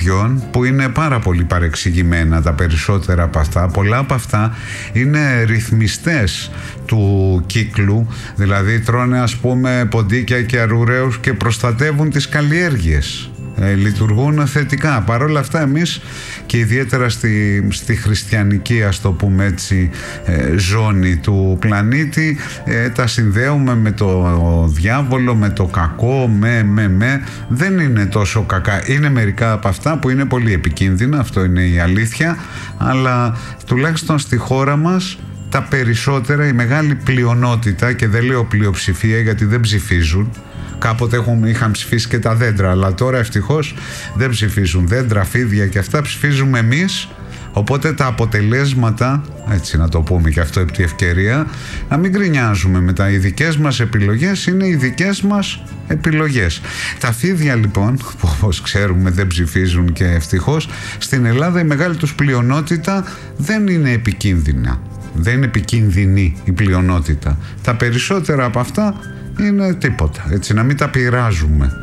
που είναι πάρα πολύ παρεξηγημένα τα περισσότερα από αυτά. Πολλά από αυτά είναι ρυθμιστές του κύκλου, δηλαδή τρώνε ας πούμε ποντίκια και αρουραίους και προστατεύουν τις καλλιέργειες. Λειτουργούν θετικά. Παρ' όλα αυτά εμείς και ιδιαίτερα στη χριστιανική, ας το πούμε έτσι, ζώνη του πλανήτη τα συνδέουμε με το διάβολο, με το κακό, δεν είναι τόσο κακά. Είναι μερικά από αυτά που είναι πολύ επικίνδυνα, αυτό είναι η αλήθεια, αλλά τουλάχιστον στη χώρα μας τα περισσότερα, η μεγάλη πλειονότητα, και δεν λέω πλειοψηφία γιατί δεν ψηφίζουν, κάποτε είχαν ψηφίσει και τα δέντρα, αλλά τώρα ευτυχώς δεν ψηφίζουν δέντρα, φίδια και αυτά, ψηφίζουμε εμείς. Οπότε τα αποτελέσματα, έτσι να το πούμε και αυτό επί τη ευκαιρία, να μην γκρινιάζουμε μετά. Οι δικές μας επιλογές είναι οι δικές μας επιλογές. Τα φίδια λοιπόν, που όπως ξέρουμε δεν ψηφίζουν και ευτυχώς, στην Ελλάδα η μεγάλη τους πλειονότητα δεν είναι επικίνδυνα. Δεν είναι επικίνδυνη η πλειονότητα. Τα περισσότερα από αυτά είναι τίποτα, έτσι, να μην τα πειράζουμε.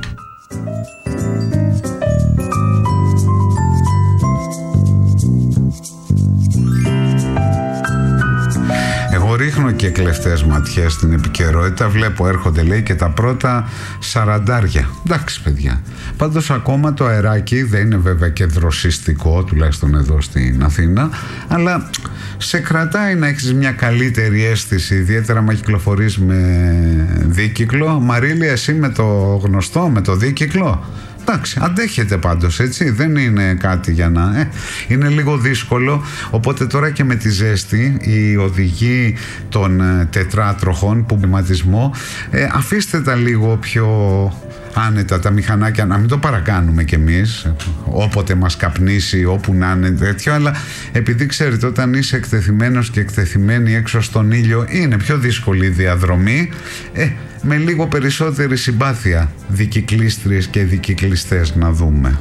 Εγώ ρίχνω και κλεφτές ματιές στην επικαιρότητα, βλέπω έρχονται λέει και τα πρώτα 40. Εντάξει παιδιά, πάντως ακόμα το αεράκι δεν είναι βέβαια και δροσιστικό, τουλάχιστον εδώ στην Αθήνα, αλλά σε κρατάει να έχεις μια καλύτερη αίσθηση, ιδιαίτερα μα κυκλοφορείς με δίκυκλο. Μαρίλη, εσύ με το γνωστό, με το δίκυκλο? Εντάξει, αντέχετε πάντως, έτσι, δεν είναι κάτι για να... είναι λίγο δύσκολο, οπότε τώρα και με τη ζέστη, οι οδηγοί των τετράτροχων, πουμπηματισμό, αφήστε τα λίγο πιο άνετα τα μηχανάκια, να μην το παρακάνουμε κι εμείς, όποτε μας καπνίσει, όπου να είναι τέτοιο, αλλά επειδή ξέρετε όταν είσαι εκτεθειμένος και εκτεθειμένη έξω στον ήλιο είναι πιο δύσκολη η διαδρομή, με λίγο περισσότερη συμπάθεια δικυκλίστριες και δικυκλιστές να δούμε.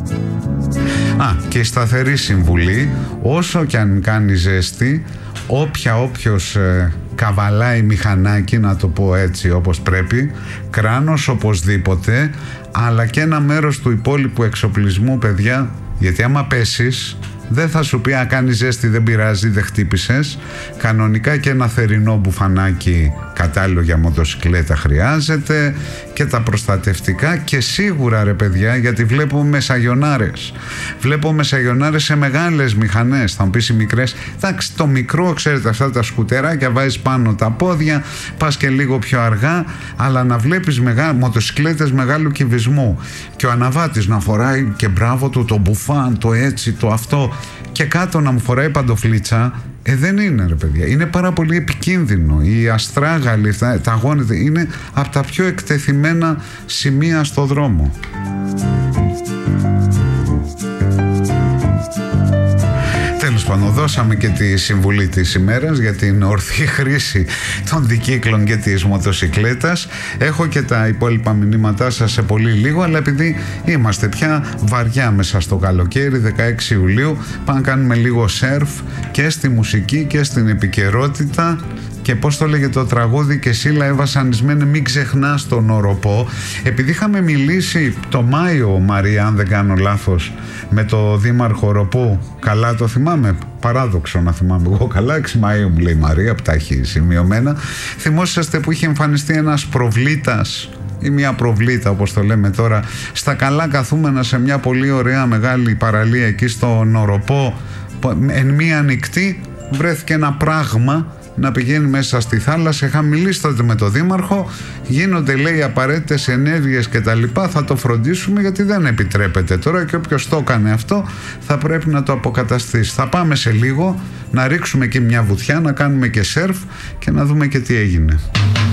Και η σταθερή συμβουλή, όσο και αν κάνει ζέστη, όποιος καβαλάει μηχανάκι, να το πω έτσι όπως πρέπει, κράνος οπωσδήποτε, αλλά και ένα μέρος του υπόλοιπου εξοπλισμού, παιδιά, γιατί άμα πέσεις δεν θα σου πει κάνει ζέστη, δεν πειράζει, δεν χτύπησες. Κανονικά και ένα θερινό μπουφανάκι κατάλληλο για μοτοσυκλέτα χρειάζεται, και τα προστατευτικά, και σίγουρα ρε παιδιά, γιατί βλέπω μεσαγιονάρες. Βλέπω μεσαγιονάρες σε μεγάλες μηχανές. Θα μου πεις οι μικρές, εντάξει, το μικρό, ξέρετε, αυτά τα σκουτεράκια, βάζεις πάνω τα πόδια, πας και λίγο πιο αργά, αλλά να βλέπεις μοτοσυκλέτες μεγάλου κυβισμού και ο αναβάτης να φοράει και μπράβο του το μπουφάν, το έτσι, το αυτό, και κάτω να μου φοράει παντοφλίτσα, δεν είναι ρε παιδιά, είναι πάρα πολύ επικίνδυνο. Οι αστράγαλοι, τα αγώνες είναι από τα πιο εκτεθειμένα σημεία στο δρόμο. Τέλος πάντων, δώσαμε και τη συμβουλή της ημέρας για την ορθή χρήση των δικύκλων και της μοτοσυκλέτας. Έχω και τα υπόλοιπα μηνύματά σας σε πολύ λίγο, αλλά επειδή είμαστε πια βαριά μέσα στο καλοκαίρι, 16 Ιουλίου, πάμε να κάνουμε λίγο σερφ και στη μουσική και στην επικαιρότητα. Και πώς το λέγε το τραγούδι, και Σύλλα βασανισμένη, μην ξεχνάς τον οροπό. Επειδή είχαμε μιλήσει το Μάιο, Μαρία, αν δεν κάνω λάθος, με το δήμαρχο Οροπού, καλά το θυμάμαι, παράδοξο να θυμάμαι εγώ καλά, 6 Μαΐου μου λέει η Μαρία, που τα έχει σημειωμένα. Θυμόσαστε που είχε εμφανιστεί ένας προβλήτας ή μια προβλήτα όπως το λέμε τώρα, στα καλά καθούμενα σε μια πολύ ωραία μεγάλη παραλία εκεί στον Οροπό, εν μία νυχτή βρέθηκε ένα πράγμα να πηγαίνει μέσα στη θάλασσα. Είχα μιλήσει τότε με τον δήμαρχο, γίνονται λέει απαραίτητες ενέργειες και τα λοιπά, θα το φροντίσουμε γιατί δεν επιτρέπεται τώρα, και όποιος το έκανε αυτό θα πρέπει να το αποκαταστήσει. Θα πάμε σε λίγο να ρίξουμε και μια βουτιά, να κάνουμε και σερφ και να δούμε και τι έγινε.